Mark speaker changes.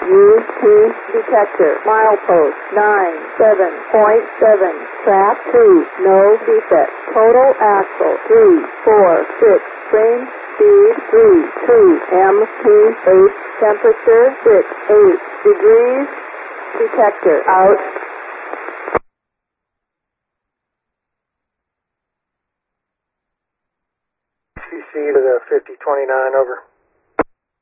Speaker 1: UT detector. Milepost 97.7. Trap 2. No defect. Total axle 346. Train speed 32. MT8. Temperature 68 degrees. Detector out.
Speaker 2: CC to the 5029, over.